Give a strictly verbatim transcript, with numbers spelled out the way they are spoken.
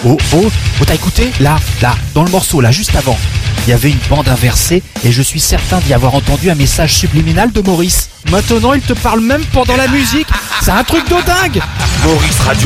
Oh, oh, oh, t'as écouté? Là, là, dans le morceau, là, juste avant, il y avait une bande inversée et je suis certain d'y avoir entendu un message subliminal de Maurice. Maintenant, il te parle même pendant la musique. C'est un truc de dingue. Maurice Radio.